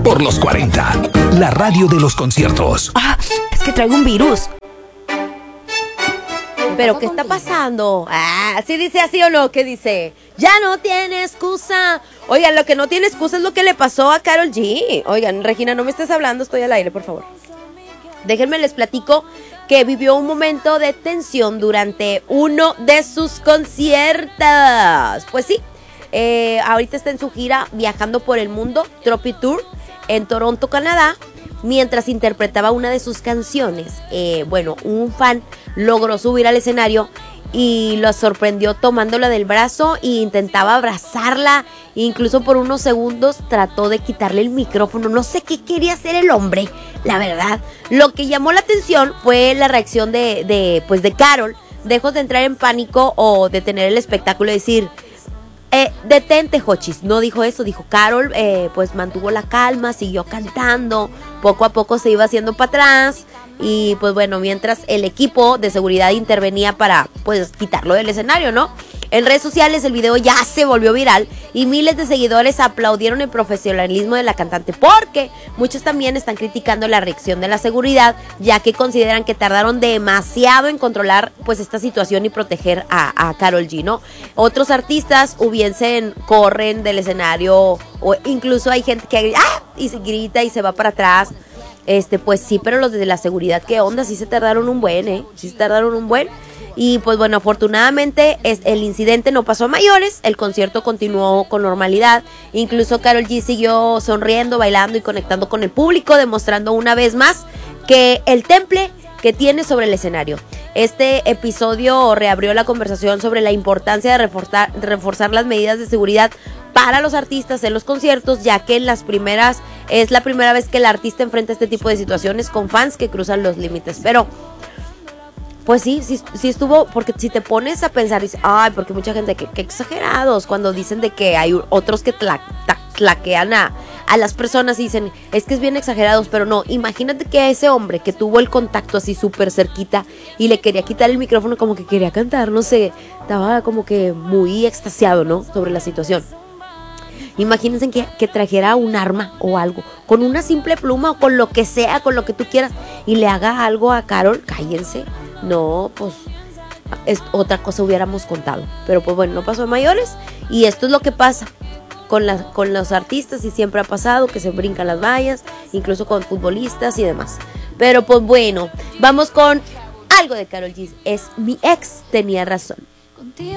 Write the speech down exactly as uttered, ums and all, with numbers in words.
por los cuarenta, la radio de los conciertos. Ah, es que traigo un virus. ¿Pero qué está pasando? Ah, ¿sí dice así o no? ¿Qué dice? Ya no tiene excusa. Oigan, lo que no tiene excusa es lo que le pasó a Karol G. Oigan, Regina, no me estés hablando, estoy al aire, por favor. Déjenme les platico que vivió un momento de tensión durante uno de sus conciertos. Pues sí, eh, ahorita está en su gira viajando por el mundo, Tropi Tour, en Toronto, Canadá. Mientras interpretaba una de sus canciones, eh, bueno, un fan logró subir al escenario y lo sorprendió tomándola del brazo e intentaba abrazarla. Incluso por unos segundos trató de quitarle el micrófono. No sé qué quería hacer el hombre, la verdad. Lo que llamó la atención fue la reacción de, de, pues de Karol. Dejó de entrar en pánico o detener el espectáculo y decir... Eh, detente, Jochis. No dijo eso, dijo Karol, eh, pues mantuvo la calma, siguió cantando, poco a poco se iba haciendo para atrás y pues bueno, mientras el equipo de seguridad intervenía para pues quitarlo del escenario, ¿no? En redes sociales el video ya se volvió viral y miles de seguidores aplaudieron el profesionalismo de la cantante, porque muchos también están criticando la reacción de la seguridad, ya que consideran que tardaron demasiado en controlar pues esta situación y proteger a, a Karol G, ¿no? Otros artistas hubiesen corren del escenario o incluso hay gente que ¡ah! Y se grita y se va para atrás. Este, pues sí, pero los de la seguridad, ¿qué onda? Sí se tardaron un buen, ¿eh? Sí se tardaron un buen. Y pues bueno, afortunadamente es, el incidente no pasó a mayores, el concierto continuó con normalidad, incluso Karol G siguió sonriendo, bailando y conectando con el público, demostrando una vez más que el temple que tiene sobre el escenario. Este episodio reabrió la conversación sobre la importancia de reforzar, de reforzar las medidas de seguridad para los artistas en los conciertos, ya que en las primeras es la primera vez que el artista enfrenta este tipo de situaciones con fans que cruzan los límites, pero pues sí, sí, sí estuvo, porque si te pones a pensar, dices, ay, porque mucha gente, que, que exagerados, cuando dicen de que hay otros que tla, tla, tlaquean a, a las personas y dicen, es que es bien exagerados, pero no, imagínate que a ese hombre que tuvo el contacto así súper cerquita y le quería quitar el micrófono como que quería cantar, no sé, estaba como que muy extasiado, ¿no?, sobre la situación. Imagínense que, que trajera un arma o algo, con una simple pluma o con lo que sea, con lo que tú quieras, y le haga algo a Karol, cállense. No, pues es, otra cosa hubiéramos contado. Pero pues bueno, no pasó a mayores. Y esto es lo que pasa con, la, con los artistas, y siempre ha pasado que se brincan las vallas, incluso con futbolistas y demás. Pero pues bueno, vamos con algo de Karol G. Es Mi Ex Tenía Razón.